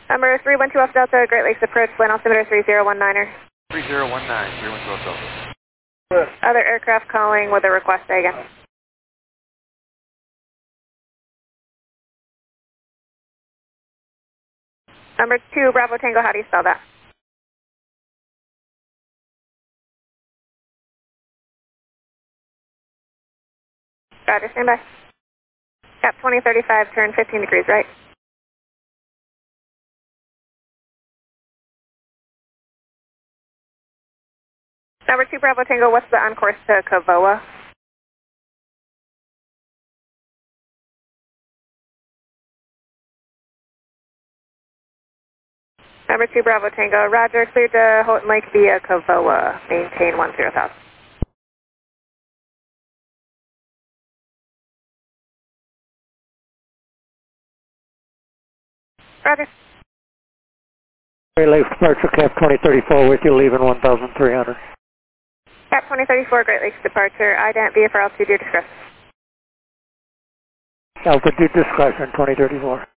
Number 312 Delta, Great Lakes approach, land altimeter 3019er. 3019, 312 Delta. Other aircraft calling with a request again. Number 2 Bravo Tango, how do you spell that? Roger, stand by. Cap 2035, turn 15 degrees right. Number 2 Bravo Tango, what's the on course to Kavoa? Number 2 Bravo Tango, roger, cleared to Houghton Lake via Kavoa, maintain 10,000. Roger. Great Lakes departure, Cap 2034 with you, leaving 1,300. Cap 2034, Great Lakes departure, IDENT via for altitude, your discretion. Altitude discretion, 2034.